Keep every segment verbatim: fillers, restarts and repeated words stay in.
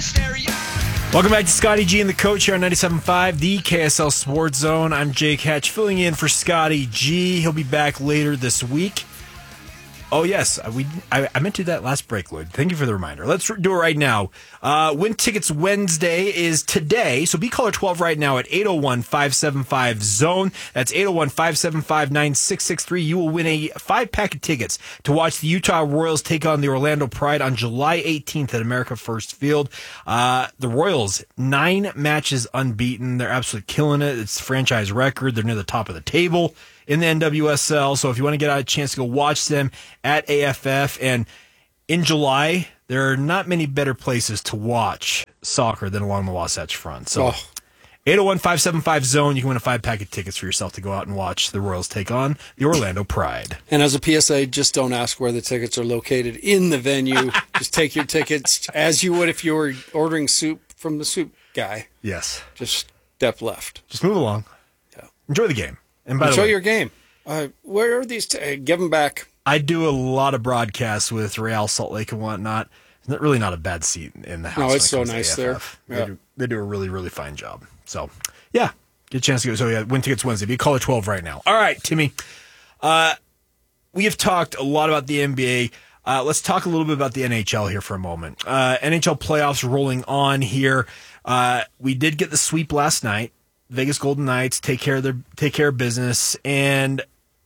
Welcome back to Scotty G and the Coach here on ninety-seven point five, the K S L Sports Zone. I'm Jake Hatch filling in for Scotty G. He'll be back later this week. Oh, yes. We I, I meant to do that last break, Lloyd. Thank you for the reminder. Let's do it right now. Uh, Win Tickets Wednesday is today, so be caller twelve right now at eight oh one, five seven five, zone. That's eight oh one, five seven five, nine six six three. You will win a five-pack of tickets to watch the Utah Royals take on the Orlando Pride on July eighteenth at America First Field. Uh, the Royals, nine matches unbeaten. They're absolutely killing it. It's a franchise record. They're near the top of the table in the N W S L. So if you want to get a chance to go watch them at A F F, and in July, there are not many better places to watch soccer than along the Wasatch Front. So oh. eight oh one, five seven five, zone. You can win a five-pack of tickets for yourself to go out and watch the Royals take on the Orlando Pride. And as a P S A, just don't ask where the tickets are located in the venue. Just take your tickets as you would if you were ordering soup from the soup guy. Yes. Just step left. Just move along. Yeah. Enjoy the game. And by Enjoy the way, your game. Uh, where are these? T- uh, give them back. I do a lot of broadcasts with Real Salt Lake and whatnot. It's really not a bad seat in the house. No, it's when it so comes nice to A F F. there. They, Yeah. do, they do a really, really fine job. So, yeah, get a chance to go. So, yeah, Win Tickets Wednesday. Be caller twelve right now. All right, Timmy. Uh, we have talked a lot about the N B A. Uh, let's talk a little bit about the N H L here for a moment. Uh, N H L playoffs rolling on here. Uh, we did get the sweep last night. Vegas Golden Knights take care of their take care of business, and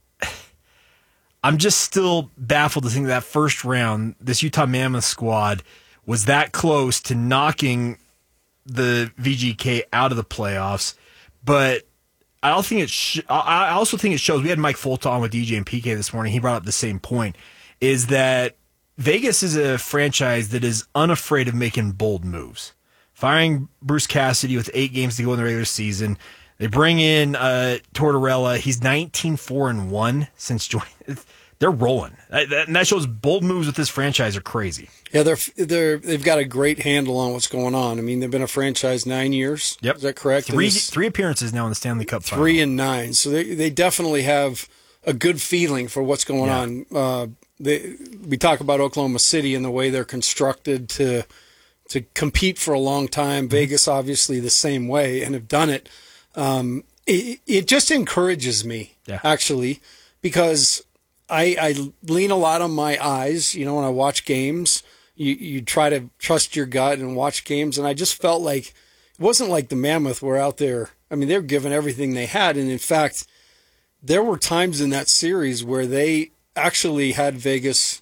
I'm just still baffled to think that first round, this Utah Mammoth squad was that close to knocking the V G K out of the playoffs. But I don't think it. Sh- I also think it shows. We had Mike Folta on with D J and P K this morning. He brought up the same point: is that Vegas is a franchise that is unafraid of making bold moves. Firing Bruce Cassidy with eight games to go in the regular season. They bring in uh, Tortorella. He's nineteen four and one since joining. They're rolling. And that shows bold moves with this franchise are crazy. Yeah, they're they're they've got a great handle on what's going on. I mean, they've been a franchise nine years. Yep. Is that correct? Three this, three appearances now in the Stanley Cup final. Three and nine. So they they definitely have a good feeling for what's going yeah. on. Uh, they, we talk about Oklahoma City and the way they're constructed to to compete for a long time. Mm-hmm. Vegas, obviously, the same way, and have done it. Um, it, it just encourages me, yeah. actually, because I, I lean a lot on my eyes. You know, when I watch games, you, you try to trust your gut and watch games. And I just felt like it wasn't like the Mammoth were out there. I mean, they were giving everything they had. And in fact, there were times in that series where they actually had Vegas,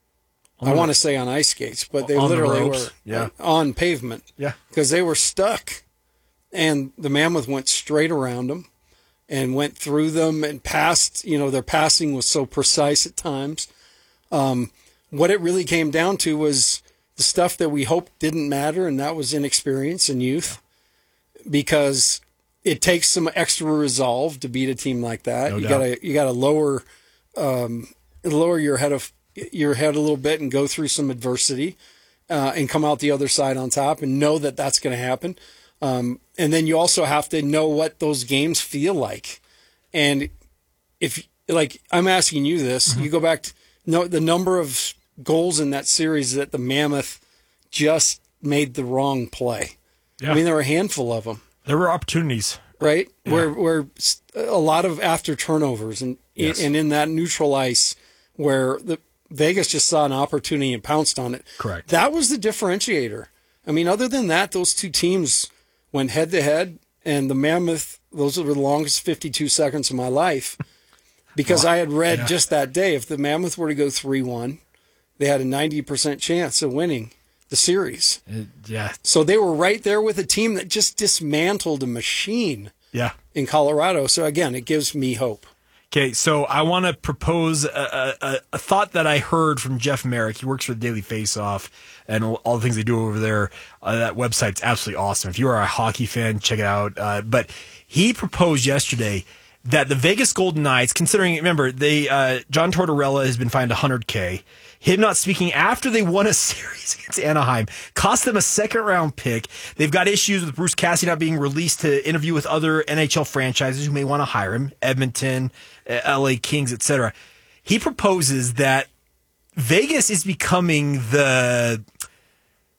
I want to say on ice skates, but they literally the were yeah. on pavement. Yeah. Because they were stuck. And the Mammoth went straight around them and went through them and passed. You know, their passing was so precise at times. Um, what it really came down to was the stuff that we hoped didn't matter, and that was inexperience and youth. Because it takes some extra resolve to beat a team like that. No you doubt. gotta you gotta lower um, lower your head of your head a little bit and go through some adversity uh, and come out the other side on top and know that that's going to happen. Um, and then you also have to know what those games feel like. And if, like, I'm asking you this, mm-hmm. you go back to no, the number of goals in that series that the Mammoth just made the wrong play. Yeah. I mean, there were a handful of them. There were opportunities. Right? Yeah. Where, where a lot of after turnovers and, yes. and in that neutral ice where the Vegas just saw an opportunity and pounced on it. Correct. That was the differentiator. I mean, other than that, those two teams went head to head, and the Mammoth, those were the longest fifty-two seconds of my life because well, I had read yeah. just that day, if the Mammoth were to go three one, they had a ninety percent chance of winning the series. It, yeah. So they were right there with a team that just dismantled a machine yeah. in Colorado. So again, it gives me hope. Okay, so I want to propose a, a, a thought that I heard from Jeff Merrick. He works for the Daily Face-Off and all the things they do over there. Uh, that website's absolutely awesome. If you are a hockey fan, check it out. Uh, but he proposed yesterday that the Vegas Golden Knights, considering, remember, they uh, John Tortorella has been fined one hundred K. Him not speaking after they won a series against Anaheim cost them a second-round pick. They've got issues with Bruce Cassidy not being released to interview with other N H L franchises who may want to hire him, Edmonton, L A Kings, et cetera. He proposes that Vegas is becoming the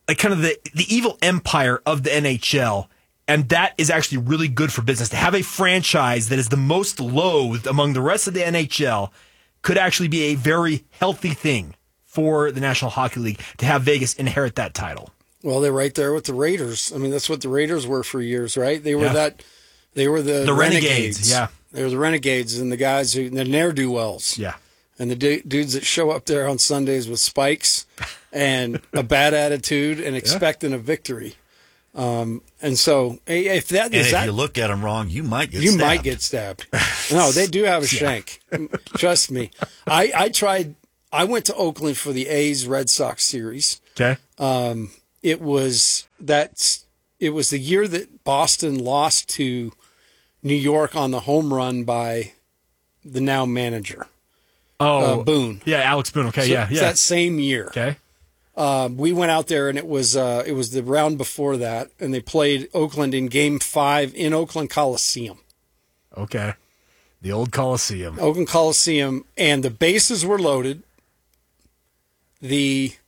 like kind of the, the evil empire of the N H L. And that is actually really good for business. To have a franchise that is the most loathed among the rest of the N H L could actually be a very healthy thing for the National Hockey League to have Vegas inherit that title. Well, they're right there with the Raiders. I mean, that's what the Raiders were for years, right? They were Yeah. that. They were the, The renegades. Renegades, yeah. They were the renegades and the guys who the ne'er do wells. Yeah. And the du- dudes that show up there on Sundays with spikes and a bad attitude and expecting a victory. Um, and so, if that And is if that, you look at them wrong, you might get you stabbed. might get stabbed. No, they do have a shank. Trust me. I, I tried. I went to Oakland for the A's Red Sox series. Okay. Um, it was that. It was the year that Boston lost to New York on the home run by the now manager, Oh, uh, Boone. Yeah, Alex Boone. Okay, So yeah, it's yeah. that same year. Okay. Um, we went out there and it was uh, it was the round before that, and they played Oakland in Game Five in Oakland Coliseum. Okay. The old Coliseum. Oakland Coliseum, and the bases were loaded. The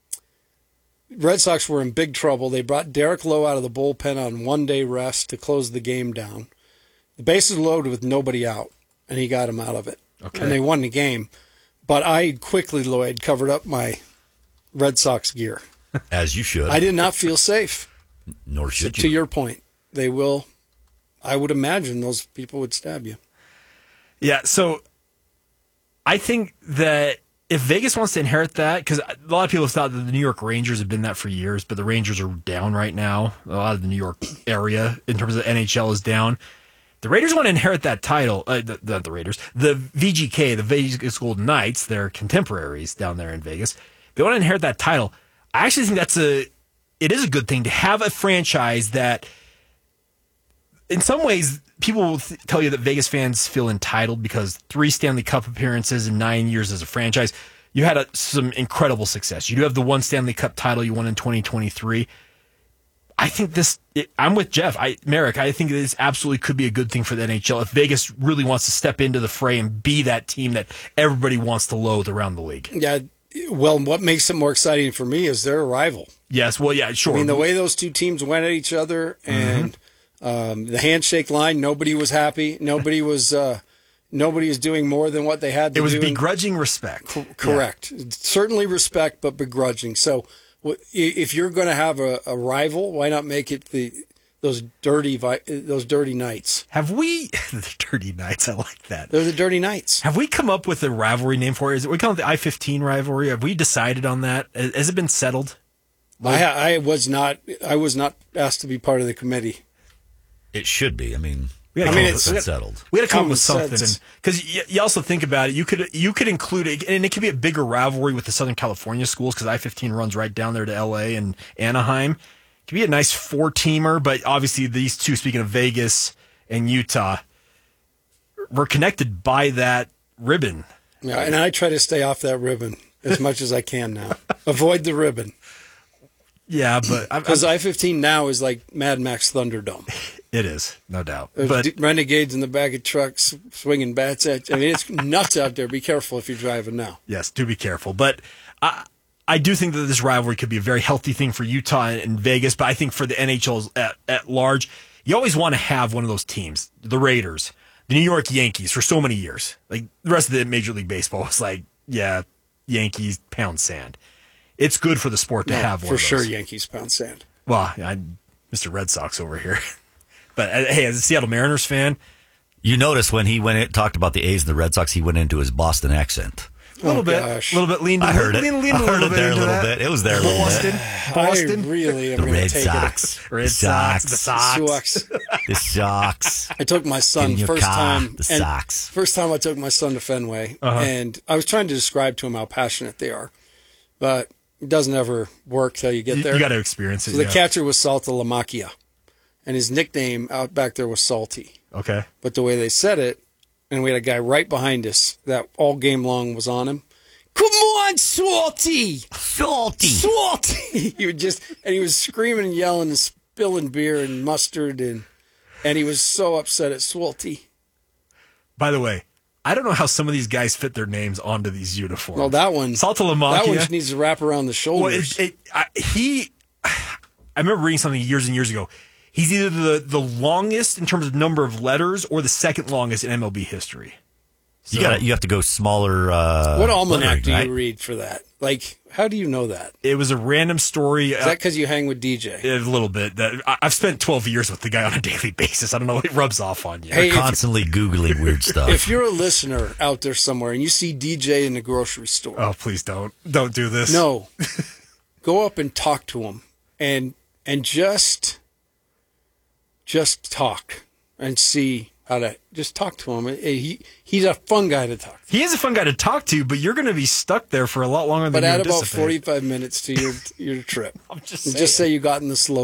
Red Sox were in big trouble. They brought Derek Lowe out of the bullpen on one-day rest to close the game down. The bases were loaded with nobody out, and he got him out of it. Okay. And they won the game. But I quickly, Lloyd, covered up my Red Sox gear. As you should. I did not feel safe. Nor should you. To your point, they will. I would imagine those people would stab you. Yeah, so I think that if Vegas wants to inherit that, because a lot of people have thought that the New York Rangers have been that for years, but the Rangers are down right now. A lot of the New York area, in terms of the N H L, is down. The Raiders want to inherit that title. Uh, the, the, the Raiders, the V G K, the Vegas Golden Knights, their contemporaries down there in Vegas. They want to inherit that title. I actually think that's a. It is a good thing to have a franchise that, in some ways, people will th- tell you that Vegas fans feel entitled because three Stanley Cup appearances in nine years as a franchise. You had a, some incredible success. You do have the one Stanley Cup title you won in twenty twenty-three. I think this, it, I'm with Jeff. I, Merrick, I think this absolutely could be a good thing for the N H L if Vegas really wants to step into the fray and be that team that everybody wants to loathe around the league. Yeah. Well, what makes it more exciting for me is they're a rival. Yes, well, yeah, sure. I mean, the way those two teams went at each other and mm-hmm. um, the handshake line, nobody was happy. Nobody was uh, nobody was doing more than what they had to do. It was do. begrudging respect. Co- correct. Yeah. Certainly respect, but begrudging. So w- if you're going to have a, a rival, why not make it the those dirty vi- those dirty knights? Have we the dirty knights? I like that. They're the dirty knights. Have we come up with a rivalry name for it? Is it we call it the I fifteen rivalry? Have we decided on that? Has it been settled? I, I was not. I was not asked to be part of the committee. It should be. I mean, We had I to mean, come up it's- with- it's settled. We had to come up Common with something sense. because you, you also think about it. You could you could include it, and it could be a bigger rivalry with the Southern California schools because I fifteen runs right down there to L A and Anaheim. It could be a nice four teamer, but obviously these two, speaking of Vegas and Utah, were connected by that ribbon. Yeah, and I try to stay off that ribbon as much as I can now. Avoid the ribbon. Yeah, but I, Because I fifteen now is like Mad Max Thunderdome. it is no doubt. There's But d- renegades in the back of trucks swinging bats at you. I mean, it's nuts out there. Be careful if you're driving now. yes, do be careful. But I, I do think that this rivalry could be a very healthy thing for Utah and Vegas. But I think for the N H L at, at large, you always want to have one of those teams, the Raiders, the New York Yankees, for so many years. Like the rest of the Major League Baseball was like, yeah, Yankees pound sand. It's good for the sport to have one For of those. sure, Yankees pound sand. Well, I'm Mister Red Sox over here. But uh, hey, as a Seattle Mariners fan, You notice when he went in, talked about the A's and the Red Sox, he went into his Boston accent. a little Oh, bit, gosh. a little bit leaned. I heard it. Leaned, leaned I a heard little it bit there a into little that. bit. It was there a little Boston, bit. Boston, I really am The going to Red take Sox. Red the Sox, Sox. the it. Sox. Sox. The Sox. I took my son Get in your first car, time. the and Sox. First time I took my son to Fenway, Uh-huh. and I was trying to describe to him how passionate they are, but it doesn't ever work till you get You, there. you got to experience it. so the yeah. catcher was Salta Lamacchia, and his nickname out back there was Salty. Okay. But the way they said it, and we had a guy right behind us that all game long was on him. Come on, Salty! Salty. Salty! He would just, and he was screaming and yelling and spilling beer and mustard, and and he was so upset at Salty. By the way, I don't know how some of these guys fit their names onto these uniforms. Well, that one, Saltalamacchia. that one just needs to wrap around the Well, shoulders. it, it, I, he, I remember reading something years and years ago. He's either the, the longest in terms of number of letters or the second longest in M L B history. You So- got you have to go smaller. Uh, What almanac lettering, do you right? read for that? Like, how do you know that? It was a random story. Is that because you hang with D J? A little bit. That I- I've spent twelve years with the guy on a daily basis. I don't know. It rubs off on you. Hey, if- Constantly googling weird stuff. If you're a listener out there somewhere and you see D J in the grocery store, Oh, please don't. Don't do this. no, go up and talk to him and and just just talk and see how to just talk to him. He he's a fun guy to talk to. He is a fun guy to talk to, but you're going to be stuck there for a lot longer than But you add about anticipate. forty-five minutes to your your trip. I'm just And saying. just say you got in the slow